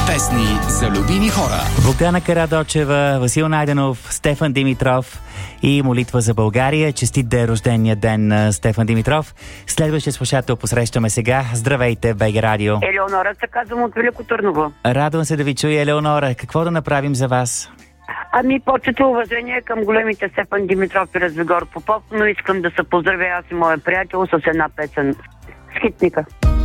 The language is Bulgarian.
песни за любими хора. Богдана Карадочева, Васил Найденов, Стефан Димитров и молитва за България. Честит да е рождения ден на Стефан Димитров. Следващия слушател посрещаме сега. Здравейте, БГ Радио. Елеонора, се казвам от Велико Търново. Радвам се да ви чуя, Елеонора. Какво да направим за вас? Почет и уважение към големите Стефан Димитров и Развигор Попов, но искам да се поздравя аз и моя приятел с една песен. Скитника.